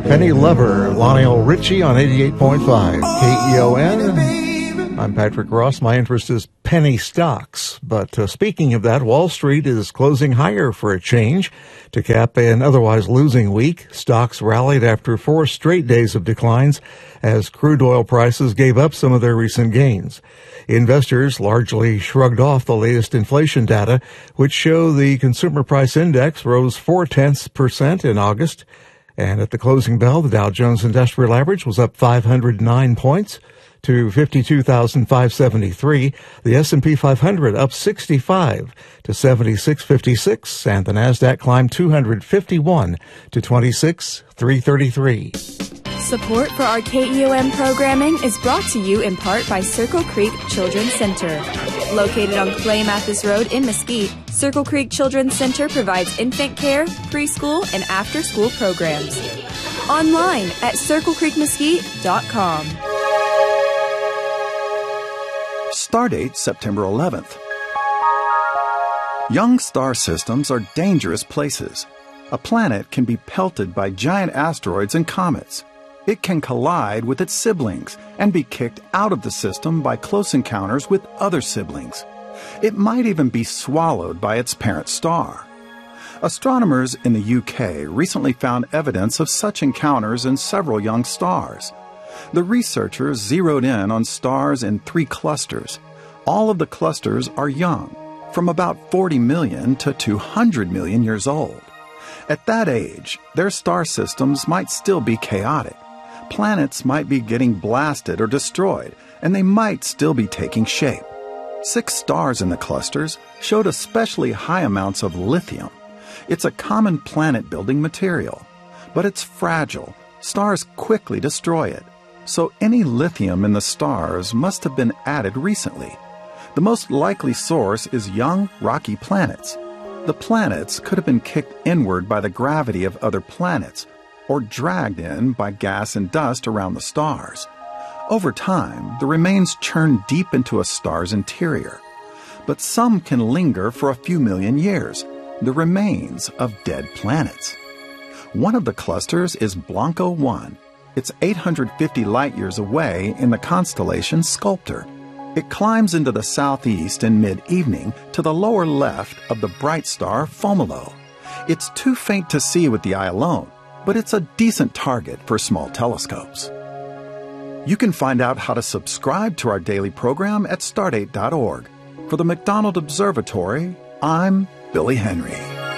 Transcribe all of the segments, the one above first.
Penny Lover, Lionel Richie on 88.5 KEON. I'm Patrick Ross. My interest is penny stocks. But speaking of that, Wall Street is closing higher for a change. To cap an otherwise losing week, stocks rallied after 4 straight days of declines as crude oil prices gave up some of their recent gains. Investors largely shrugged off the latest inflation data, which show the consumer price index rose 0.4% in August. And at the closing bell, the Dow Jones Industrial Average was up 509 points to 52,573. The S&P 500 up 65 to 7656, and the Nasdaq climbed 251 to 26,333. Support for our KEOM programming is brought to you in part by Circle Creek Children's Center. Located on Clay Mathis Road in Mesquite, Circle Creek Children's Center provides infant care, preschool, and after-school programs. Online at circlecreekmesquite.com. Stardate September 11th. Young star systems are dangerous places. A planet can be pelted by giant asteroids and comets. It can collide with its siblings and be kicked out of the system by close encounters with other siblings. It might even be swallowed by its parent star. Astronomers in the UK recently found evidence of such encounters in several young stars. The researchers zeroed in on stars in 3 clusters. All of the clusters are young, from about 40 million to 200 million years old. At that age, their star systems might still be chaotic. Planets might be getting blasted or destroyed, and they might still be taking shape. 6 stars in the clusters showed especially high amounts of lithium. It's a common planet-building material, but it's fragile. Stars quickly destroy it. So any lithium in the stars must have been added recently. The most likely source is young, rocky planets. The planets could have been kicked inward by the gravity of other planets, or dragged in by gas and dust around the stars. Over time, the remains churn deep into a star's interior. But some can linger for a few million years, the remains of dead planets. One of the clusters is Blanco 1. It's 850 light-years away in the constellation Sculptor. It climbs into the southeast in mid-evening to the lower left of the bright star Fomalhaut. It's too faint to see with the eye alone, but it's a decent target for small telescopes. You can find out how to subscribe to our daily program at stardate.org. For the McDonald Observatory, I'm Billy Henry.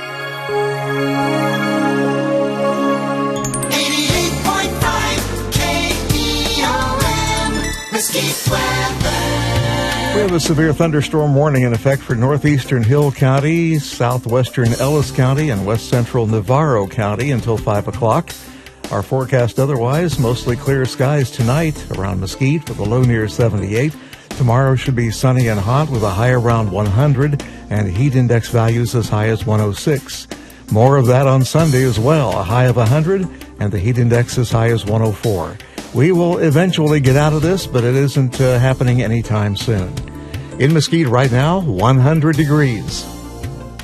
88.5 KEOM, Mesquite weather. We have a severe thunderstorm warning in effect for northeastern Hill County, southwestern Ellis County, and west central Navarro County until 5 o'clock. Our forecast otherwise, mostly clear skies tonight around Mesquite with a low near 78. Tomorrow should be sunny and hot with a high around 100 and heat index values as high as 106. More of that on Sunday as well, a high of 100 and the heat index as high as 104. We will eventually get out of this, but it isn't happening anytime soon. In Mesquite right now, 100 degrees.